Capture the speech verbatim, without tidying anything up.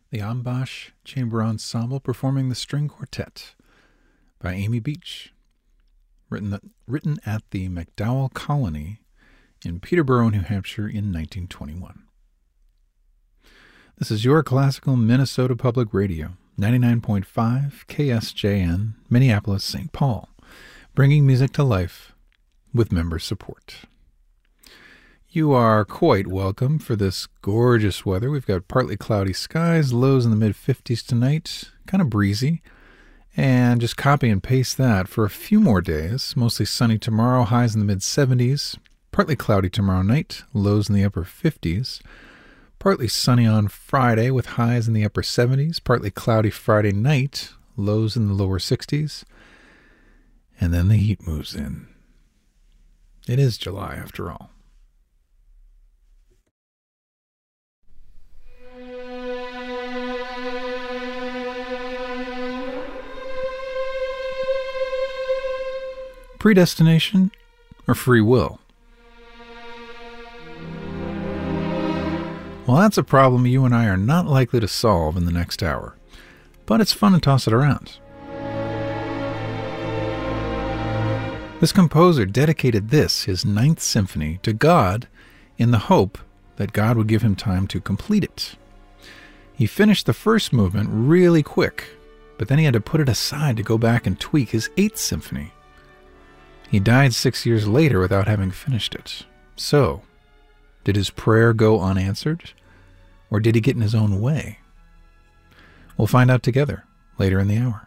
The Ambash Chamber Ensemble performing the String Quartet by Amy Beach, written, written at the MacDowell Colony in Peterborough, New Hampshire in nineteen twenty-one. This is your classical Minnesota Public Radio, ninety-nine point five K S J N, Minneapolis, Saint Paul, bringing music to life with member support. You are quite welcome for this gorgeous weather. We've got partly cloudy skies, lows in the mid-fifties tonight, kind of breezy. And just copy and paste that for a few more days. Mostly sunny tomorrow, highs in the mid-seventies. Partly cloudy tomorrow night, lows in the upper fifties. Partly sunny on Friday with highs in the upper seventies. Partly cloudy Friday night, lows in the lower sixties. And then the heat moves in. It is July after all. Predestination or free will? Well, that's a problem you and I are not likely to solve in the next hour, but it's fun to toss it around. This composer dedicated this, his Ninth Symphony, to God in the hope that God would give him time to complete it. He finished the first movement really quick, but then he had to put it aside to go back and tweak his Eighth Symphony. He died six years later without having finished it. So, did his prayer go unanswered? Or did he get in his own way? We'll find out together later in the hour.